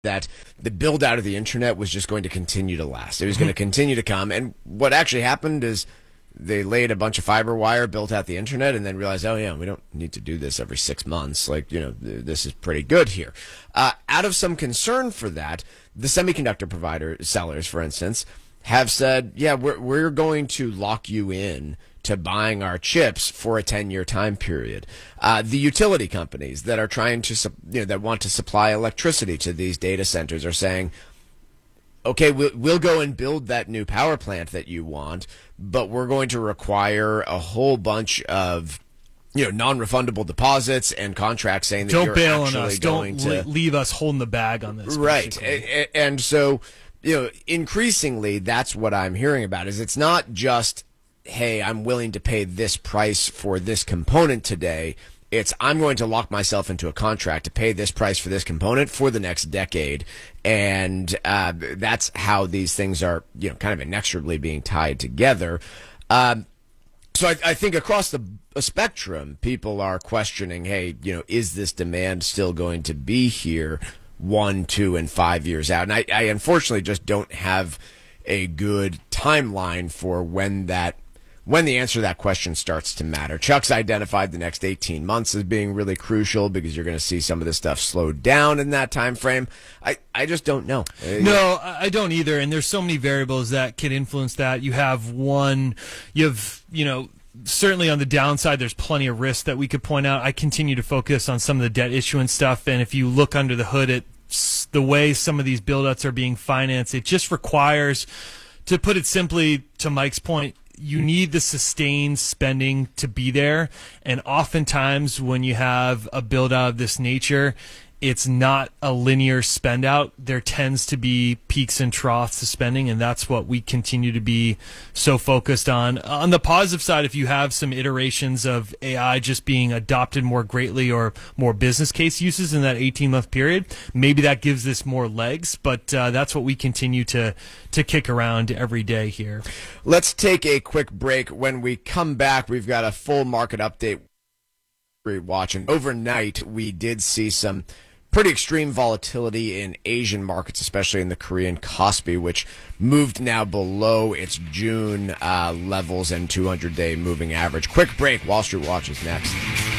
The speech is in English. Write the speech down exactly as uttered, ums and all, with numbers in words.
that the build out of the internet was just going to continue to last. It was going to continue to come. And what actually happened is they laid a bunch of fiber wire, built out the internet, and then realized, oh, yeah, we don't need to do this every six months. Like, you know, th- this is pretty good here. Uh, out of some concern for that, the semiconductor provider sellers, for instance, have said, yeah, we're, we're going to lock you in to buying our chips for a ten-year time period. Uh, the utility companies that are trying to, su- you know, that want to supply electricity to these data centers are saying, okay, we'll, we'll go and build that new power plant that you want, but we're going to require a whole bunch of, you know, non-refundable deposits and contracts saying that don't you're bail actually on us. going Don't to leave us holding the bag on this. Right. And, and so, you know, increasingly that's what I'm hearing about is it's not just, hey, I'm willing to pay this price for this component today. It's I'm going to lock myself into a contract to pay this price for this component for the next decade. And uh, that's how these things are, you know, kind of inexorably being tied together. Um, so I, I think across the spectrum, people are questioning, hey, you know, is this demand still going to be here one, two, and five years out? And I, I unfortunately just don't have a good timeline for when that when the answer to that question starts to matter. Chuck's identified the next eighteen months as being really crucial because you're going to see some of this stuff slow down in that time frame. I, I just don't know. No, I don't either. And there's so many variables that can influence that. You have one, you have, you know, certainly on the downside, there's plenty of risk that we could point out. I continue to focus on some of the debt issuance stuff. And if you look under the hood at the way some of these build-outs are being financed, it just requires, to put it simply, to Mike's point, you need the sustained spending to be there. And oftentimes when you have a build out of this nature, it's not a linear spend out. There tends to be peaks and troughs to spending, and that's what we continue to be so focused on. On the positive side, if you have some iterations of A I just being adopted more greatly or more business case uses in that eighteen-month period, maybe that gives this more legs, but uh, that's what we continue to, to kick around every day here. Let's take a quick break. When we come back, we've got a full market update we're watching. Overnight, we did see some pretty extreme volatility in Asian markets, especially in the Korean Kospi, which moved now below its June uh, levels and two hundred day moving average. Quick break. Wall Street Watch is next.